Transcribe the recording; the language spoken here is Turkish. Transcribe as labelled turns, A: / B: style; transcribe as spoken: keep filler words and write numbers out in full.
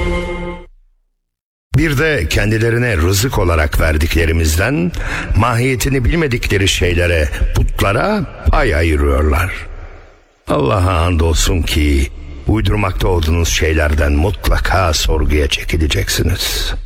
A: Bir de kendilerine rızık olarak verdiklerimizden mahiyetini bilmedikleri şeylere, putlara pay ayırıyorlar. Allah'a andolsun ki uydurmakta olduğunuz şeylerden mutlaka sorguya çekileceksiniz.